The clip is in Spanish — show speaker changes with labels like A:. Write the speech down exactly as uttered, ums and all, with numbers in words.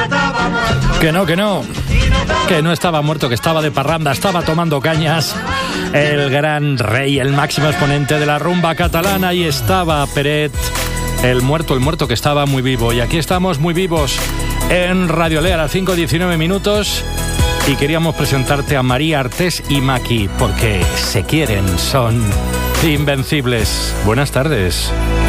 A: Que no, que no, que no estaba muerto, que estaba de parranda, estaba tomando cañas. El gran rey, el máximo exponente de la rumba catalana, y estaba Peret, el muerto, el muerto que estaba muy vivo. Y aquí estamos muy vivos en Radio Lea a las cinco diecinueve minutos. Y queríamos presentarte a María Artés y Maki, porque se quieren, son invencibles. Buenas tardes.